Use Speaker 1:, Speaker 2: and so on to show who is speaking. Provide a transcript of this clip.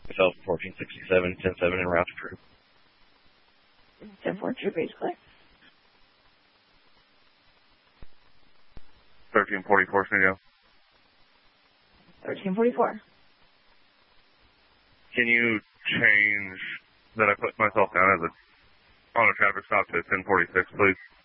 Speaker 1: Myself, 1467, 107 en route to crew.
Speaker 2: 10-4, true base clear.
Speaker 3: 1344, San Diego.
Speaker 2: 1344.
Speaker 3: Can you change that I put myself down as on a traffic stop to 1046, please?